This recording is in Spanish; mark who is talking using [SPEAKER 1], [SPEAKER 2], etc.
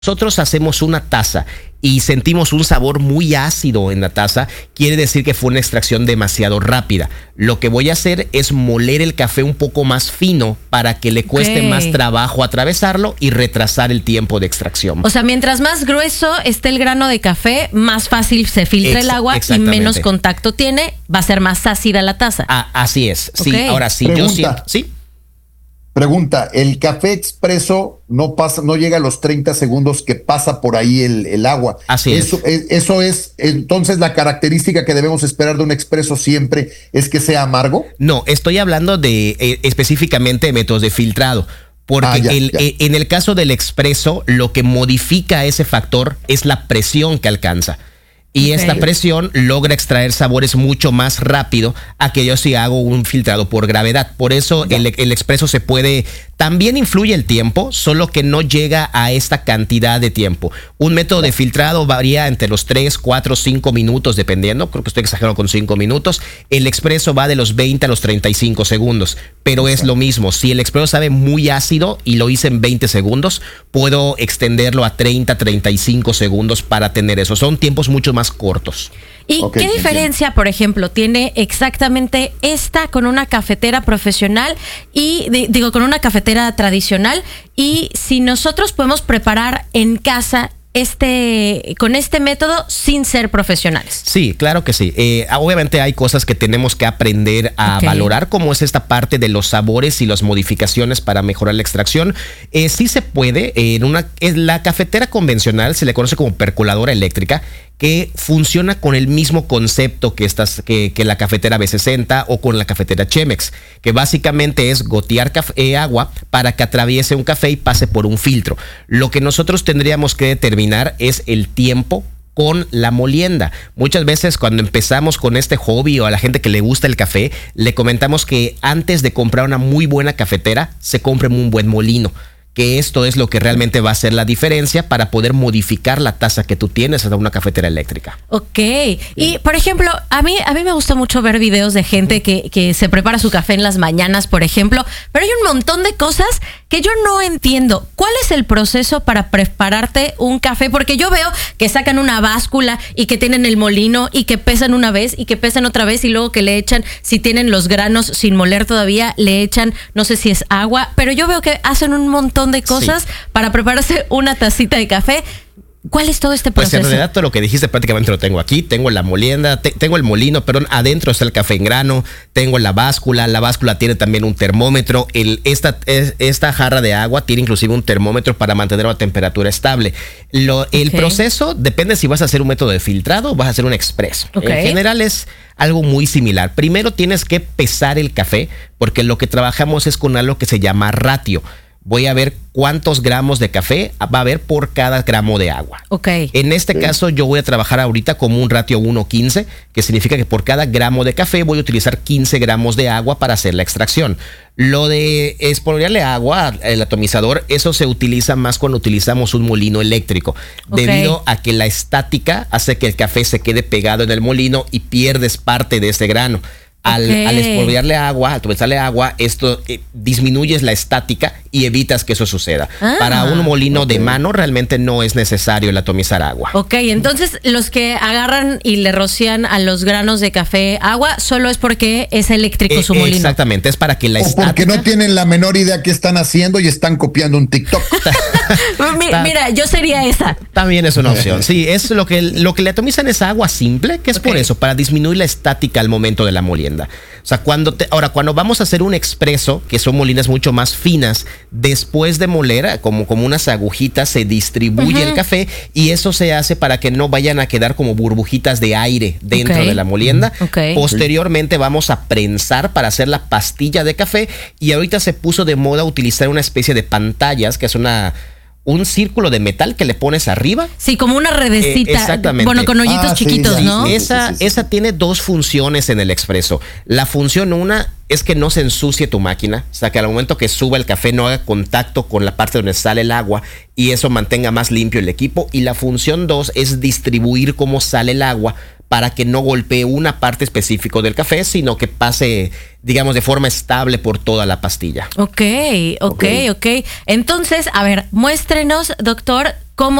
[SPEAKER 1] nosotros hacemos una taza y sentimos un sabor muy ácido en la taza, quiere decir que fue una extracción demasiado rápida. Lo que voy a hacer es moler el café un poco más fino para que le cueste más trabajo atravesarlo y retrasar el tiempo de extracción.
[SPEAKER 2] O sea, mientras más grueso esté el grano de café, más fácil se filtra el agua y menos contacto tiene, va a ser más ácida la taza.
[SPEAKER 1] Así es. Sí, ahora sí, yo siento. ¿Sí?
[SPEAKER 3] Pregunta, ¿el café expreso no llega a los 30 segundos que pasa por ahí el agua?
[SPEAKER 1] Así es.
[SPEAKER 3] Eso es, entonces la característica que debemos esperar de un expreso siempre es que sea amargo.
[SPEAKER 1] No, estoy hablando de específicamente de métodos de filtrado. Porque en el caso del expreso, lo que modifica ese factor es la presión que alcanza. Y esta presión logra extraer sabores mucho más rápido a que yo si hago un filtrado por gravedad. Por eso el expreso se puede... También influye el tiempo, solo que no llega a esta cantidad de tiempo. Un método de filtrado varía entre los 3, 4, 5 minutos, dependiendo. Creo que estoy exagerando con 5 minutos. El expreso va de los 20 a los 35 segundos. Pero es lo mismo. Si el expreso sabe muy ácido y lo hice en 20 segundos, puedo extenderlo a 30, 35 segundos para tener eso. Son tiempos mucho más cortos.
[SPEAKER 2] ¿Y qué diferencia, por ejemplo, tiene exactamente esta con una cafetera profesional y, con una cafetera tradicional? Y si nosotros podemos preparar en casa con este método sin ser profesionales.
[SPEAKER 1] Sí, claro que sí. Obviamente hay cosas que tenemos que aprender a valorar, como es esta parte de los sabores y las modificaciones para mejorar la extracción. Sí se puede. En la cafetera convencional se le conoce como percoladora eléctrica, que funciona con el mismo concepto que la cafetera B60 o con la cafetera Chemex, que básicamente es gotear agua para que atraviese un café y pase por un filtro. Lo que nosotros tendríamos que determinar es el tiempo con la molienda. Muchas veces cuando empezamos con este hobby o a la gente que le gusta el café, le comentamos que antes de comprar una muy buena cafetera, se compre un buen molino. Que esto es lo que realmente va a hacer la diferencia para poder modificar la taza que tú tienes hasta una cafetera eléctrica.
[SPEAKER 2] Ok. Y, por ejemplo, a mí me gusta mucho ver videos de gente que se prepara su café en las mañanas, por ejemplo, pero hay un montón de cosas que yo no entiendo. ¿Cuál es el proceso para prepararte un café? Porque yo veo que sacan una báscula y que tienen el molino y que pesan una vez y que pesan otra vez y luego que le echan, si tienen los granos sin moler todavía, le echan, no sé si es agua, pero yo veo que hacen un montón de cosas para prepararse una tacita de café. ¿Cuál es todo este proceso?
[SPEAKER 1] Pues en realidad todo lo que dijiste prácticamente lo tengo aquí. Tengo la molienda, tengo el molino, perdón, adentro está el café en grano, tengo la báscula tiene también un termómetro, esta jarra de agua tiene inclusive un termómetro para mantener una temperatura estable. El proceso depende si vas a hacer un método de filtrado o vas a hacer un expreso. En general es algo muy similar. Primero tienes que pesar el café, porque lo que trabajamos es con algo que se llama ratio. Voy a ver cuántos gramos de café va a haber por cada gramo de agua. En este caso yo voy a trabajar ahorita como un ratio 1:15, que significa que por cada gramo de café voy a utilizar 15 gramos de agua para hacer la extracción. Lo de espolvorearle agua, el atomizador, eso se utiliza más cuando utilizamos un molino eléctrico, debido a que la estática hace que el café se quede pegado en el molino y pierdes parte de ese grano. Al espolvorearle agua, al atomizarle agua, esto disminuyes la estática y evitas que eso suceda. Para un molino de mano realmente no es necesario el atomizar agua.
[SPEAKER 2] Entonces los que agarran y le rocían a los granos de café agua solo es porque es eléctrico su molino.
[SPEAKER 1] Exactamente, es para que la estática...
[SPEAKER 3] O porque no tienen la menor idea qué están haciendo y están copiando un TikTok.
[SPEAKER 2] Mira, yo sería esa.
[SPEAKER 1] También es una opción. Sí, es lo que le atomizan es agua simple, que es por eso, para disminuir la estática al momento de la molienda. O sea, cuando vamos a hacer un expreso, que son molinas mucho más finas, después de moler, como unas agujitas, se distribuye el café y eso se hace para que no vayan a quedar como burbujitas de aire dentro de la molienda. Posteriormente vamos a prensar para hacer la pastilla de café y ahorita se puso de moda utilizar una especie de pantallas, que es un círculo de metal que le pones arriba.
[SPEAKER 2] Sí, como una redecita.
[SPEAKER 1] Exactamente.
[SPEAKER 2] Bueno, con hoyitos chiquitos, ¿no?
[SPEAKER 1] Esa tiene dos funciones en el expreso. La función una es que no se ensucie tu máquina, o sea, que al momento que suba el café no haga contacto con la parte donde sale el agua y eso mantenga más limpio el equipo. Y la función 2 es distribuir cómo sale el agua para que no golpee una parte específica del café, sino que pase, digamos, de forma estable por toda la pastilla.
[SPEAKER 2] Ok. Entonces, a ver, muéstrenos, doctor, cómo